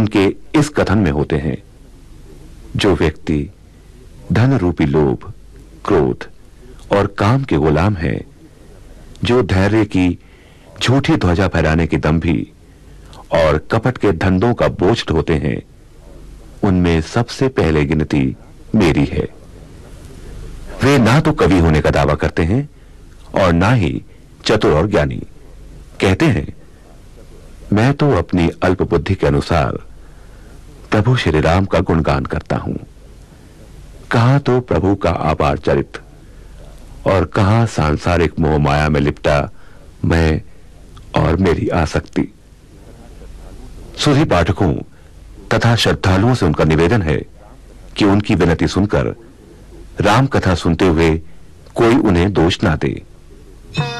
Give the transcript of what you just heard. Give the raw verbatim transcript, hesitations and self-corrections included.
उनके इस कथन में होते हैं, जो व्यक्ति धन रूपी लोभ, क्रोध और काम के गुलाम है, जो धैर्य की झूठी ध्वजा फहराने की दंभी और कपट के धंधों का बोझ ढोते हैं, उनमें सबसे पहले गिनती मेरी है। वे ना तो कवि होने का दावा करते हैं और ना ही चतुर और ज्ञानी। कहते हैं, मैं तो अपनी अल्प बुद्धि के अनुसार प्रभु श्री राम का गुणगान करता हूं। कहां तो प्रभु का अपार चरित्र और कहां सांसारिक मोह माया में लिपटा मैं और मेरी आसक्ति। सुधी पाठकों तथा श्रद्धालुओं से उनका निवेदन है कि उनकी विनती सुनकर राम कथा सुनते हुए कोई उन्हें दोष ना दे।